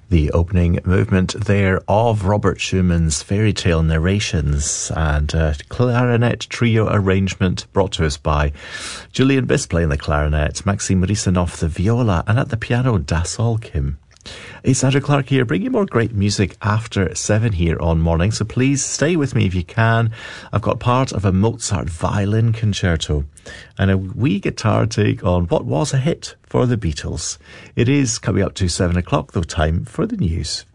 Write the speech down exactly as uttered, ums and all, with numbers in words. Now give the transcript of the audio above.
The opening movement there of Robert Schumann's Fairy Tale Narrations, and a clarinet trio arrangement brought to us by Julian Biss playing the clarinet, Maxime Risanoff the viola, and at the piano Das Olkim. It's Andrew Clark here, bringing more great music after seven here on Morning, so please stay with me if you can. I've got part of a Mozart violin concerto and a wee guitar take on what was a hit for the Beatles. It is coming up to seven o'clock, though, time for the news.